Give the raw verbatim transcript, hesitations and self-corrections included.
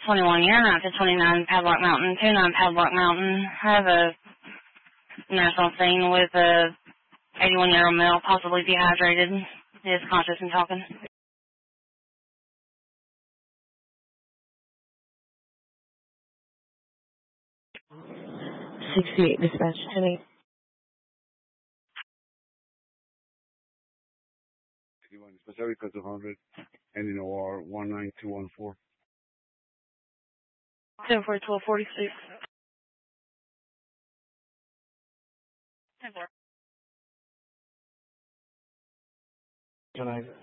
twenty-one year night to twenty-nine Padlock Mountain, two nine Padlock Mountain. I have a national scene with a eighty-one-year-old male, possibly dehydrated. He is conscious and talking. sixty-eight dispatch, heading. Dispatch Erica two hundred, ending O R one nine two one four. ten four twelve forty-six. Can I